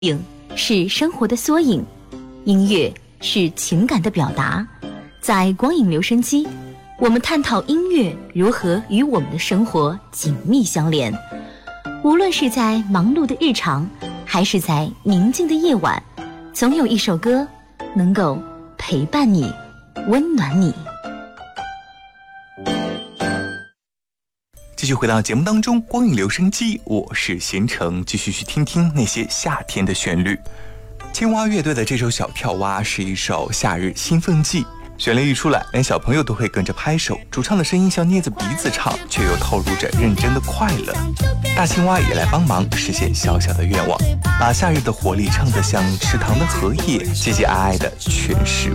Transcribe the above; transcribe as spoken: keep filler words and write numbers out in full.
影是生活的缩影，音乐是情感的表达。在光影留声机，我们探讨音乐如何与我们的生活紧密相连。无论是在忙碌的日常，还是在宁静的夜晚，总有一首歌能够陪伴你，温暖你。 继续回到节目当中，光影留声机，我是贤成，继续去听听那些夏天的旋律。青蛙乐队的这首小跳蛙是一首夏日兴奋剂，旋律一出来，连小朋友都会跟着拍手，主唱的声音像捏着鼻子唱，却又透露着认真的快乐。大青蛙也来帮忙实现小小的愿望，把夏日的活力唱得像池塘的荷叶，唧唧哀哀的全是